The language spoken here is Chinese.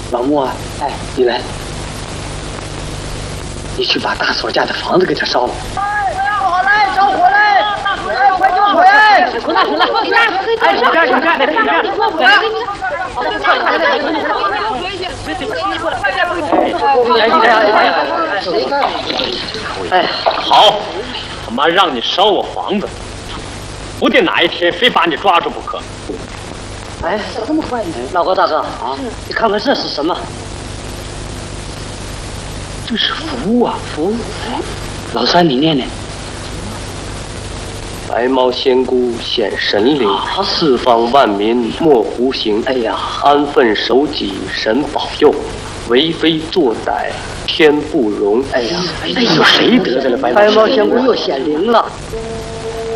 老穆啊，哎，你来，你去把大锁家的房子给他烧了。 好嘞，着火嘞！哎，快救火呀！ 出来！哎，小站！你过不来。 哎，好，他妈让你烧我房子，不定哪一天非把你抓住不可。 哎，这么快呢？老高大哥啊，你看看这是什么？这是符啊，符！老三，你念念。 白毛仙姑显神灵，四方万民莫胡行。 哎呀， 安分守己，神保佑；为非作歹，天不容。 哎呀，哎呦，谁得罪了白毛仙姑又显灵了？